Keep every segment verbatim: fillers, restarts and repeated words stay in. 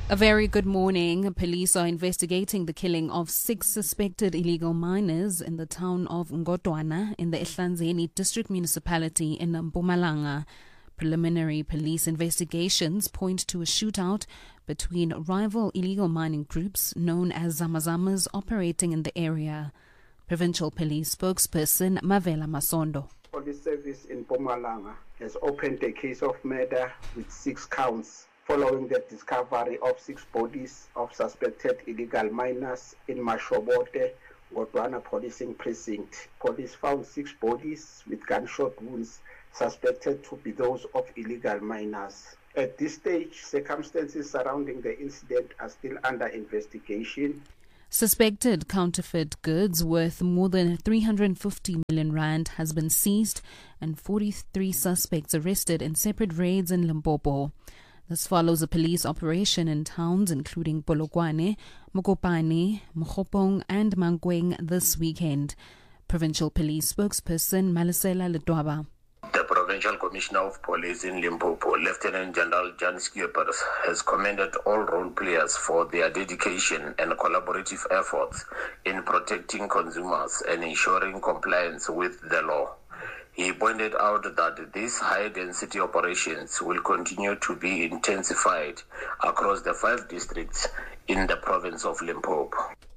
A very good morning. Police are investigating the killing of six suspected illegal miners in the town of Ngotwana in the Ehlanzeni district municipality in Mpumalanga. Preliminary police investigations point to a shootout between rival illegal mining groups known as Zamazamas operating in the area. Provincial Police spokesperson Mavela Masondo. Police service in Mpumalanga has opened a case of murder with six counts following the discovery of six bodies of suspected illegal miners in Mashobote, Ngotwana Policing Precinct. Police found six bodies with gunshot wounds suspected to be those of illegal miners. At this stage, circumstances surrounding the incident are still under investigation. Suspected counterfeit goods worth more than three hundred fifty million rand has been seized and forty-three suspects arrested in separate raids in Limpopo. This follows a police operation in towns including Polokwane, Mokopane, Mokopong and Mankweng this weekend. Provincial Police spokesperson Malisela Letwaba. The Provincial Commissioner of Police in Limpopo, Lieutenant General Jan Skiepers, has commended all role players for their dedication and collaborative efforts in protecting consumers and ensuring compliance with the law. He pointed out that these high-density operations will continue to be intensified across the five districts in the province of Limpopo.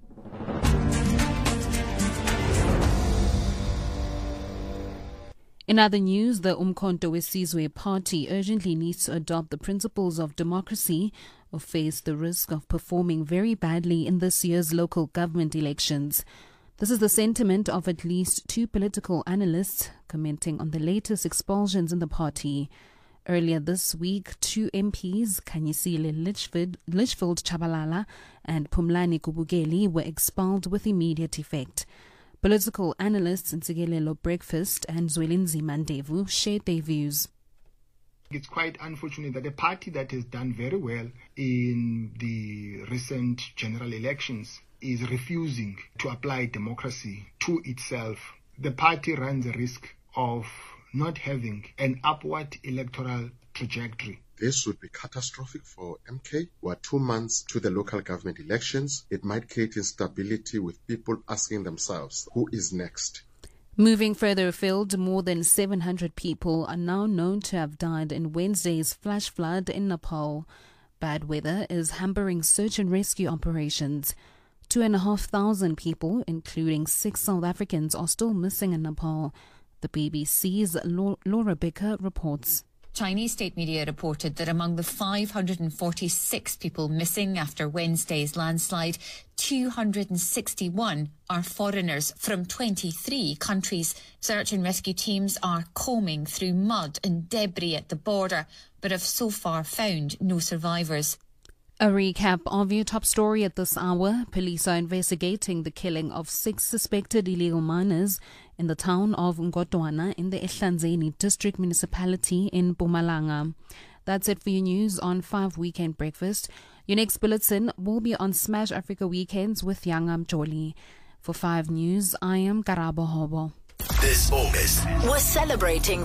In other news, the Umkhonto weSizwe party urgently needs to adopt the principles of democracy or face the risk of performing very badly in this year's local government elections. This is the sentiment of at least two political analysts commenting on the latest expulsions in the party. Earlier this week, two M Ps, Khanyisile Litchfield, Litchfield Chabalala and Phumlani Kubukeli, were expelled with immediate effect. Political analysts Ntsikelelo Breakfast and Zwelinzi Mandevu shared their views. It's quite unfortunate that a party that has done very well in the recent general elections is refusing to apply democracy to itself. The party runs a risk of not having an upward electoral trajectory. This would be catastrophic for M K. We're two months to the local government elections. It might create instability with people asking themselves, who is next? Moving further afield, more than seven hundred people are now known to have died in Wednesday's flash flood in Nepal. Bad weather is hampering search and rescue operations. Two and a half thousand people, including six South Africans, are still missing in Nepal. The B B C's Laura Becker reports. Chinese state media reported that among the five hundred forty-six people missing after Wednesday's landslide, two hundred sixty-one are foreigners from twenty-three countries. Search and rescue teams are combing through mud and debris at the border, but have so far found no survivors. A recap of your top story at this hour. Police are investigating the killing of six suspected illegal miners in the town of Ngotwana in the Ehlanzeni district municipality in Mpumalanga. That's it for your news on five Weekend Breakfast. Your next bulletin will be on Smash Africa Weekends with Yangam Joli. For five News, I am Karabo Hobo. This August, we're celebrating